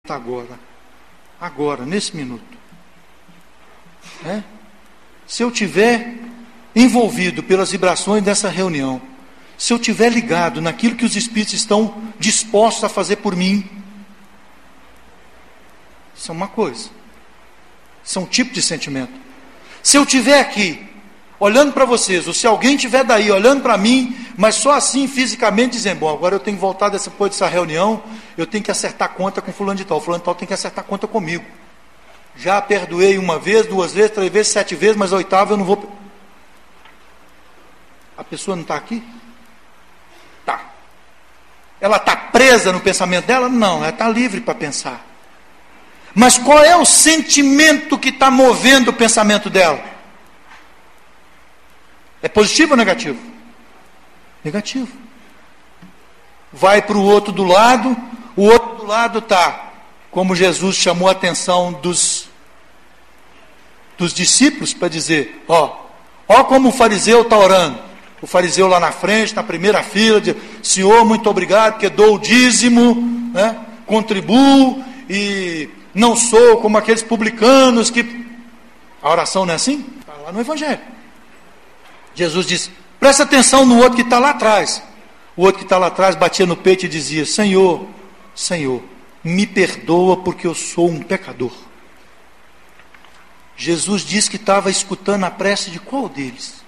agora, nesse minuto. Se eu tiver envolvido pelas vibrações dessa reunião, se eu tiver ligado naquilo que os Espíritos estão dispostos a fazer por mim, isso é uma coisa, isso é um tipo de sentimento. Se eu estiver aqui, olhando para vocês, ou se alguém estiver daí, olhando para mim, mas só assim, fisicamente, dizendo, bom, agora eu tenho que voltar depois dessa reunião, eu tenho que acertar conta com fulano de tal tem que acertar conta comigo. Já perdoei 1 vez, 2 vezes, 3 vezes, 7 vezes, mas a 8ª eu não vou... A pessoa não está aqui? Está. Ela está presa no pensamento dela? Não, ela está livre para pensar. Mas qual é o sentimento que está movendo o pensamento dela? É positivo ou negativo? Negativo. Vai para o outro do lado, o outro do lado está, como Jesus chamou a atenção dos discípulos, para dizer, ó como o fariseu está orando. O fariseu lá na frente, na primeira fila, diz, Senhor, muito obrigado, porque dou o dízimo, contribuo, e não sou como aqueles publicanos que... A oração não é assim? Está lá no Evangelho. Jesus disse, presta atenção no outro que está lá atrás. O outro que está lá atrás batia no peito e dizia, Senhor, me perdoa porque eu sou um pecador. Jesus disse que estava escutando a prece de qual deles?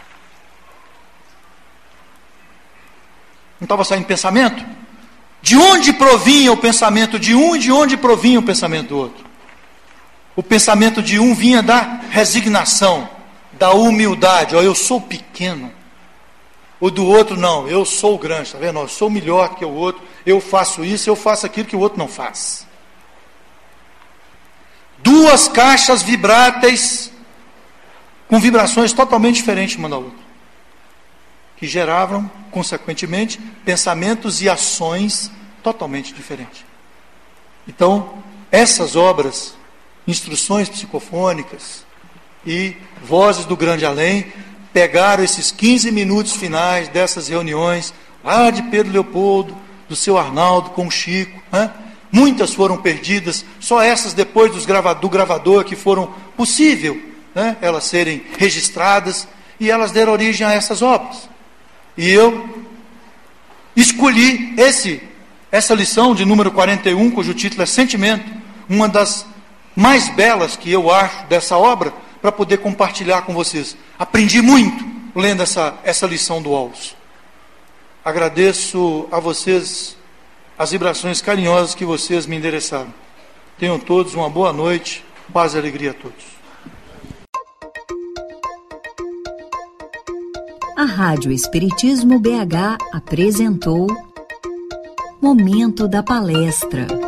Não estava saindo pensamento? De onde provinha o pensamento de um e de onde provinha o pensamento do outro? O pensamento de um vinha da resignação, da humildade, eu sou pequeno. O do outro, não, eu sou grande, está vendo? Eu sou melhor que o outro, eu faço isso, eu faço aquilo que o outro não faz. 2 caixas vibráteis, com vibrações totalmente diferentes uma da outra, que geravam, consequentemente, pensamentos e ações totalmente diferentes. Então, essas obras, instruções psicofônicas e vozes do grande além, pegaram esses 15 minutos finais dessas reuniões, lá de Pedro Leopoldo, do seu Arnaldo com o Chico, muitas foram perdidas, só essas depois do gravador que foram possível, elas serem registradas, e elas deram origem a essas obras. E eu escolhi essa lição de número 41, cujo título é Sentimento, uma das mais belas que eu acho dessa obra, para poder compartilhar com vocês. Aprendi muito lendo essa lição do Wallace. Agradeço a vocês as vibrações carinhosas que vocês me endereçaram. Tenham todos uma boa noite, paz e alegria a todos. A Rádio Espiritismo BH apresentou Momento da Palestra.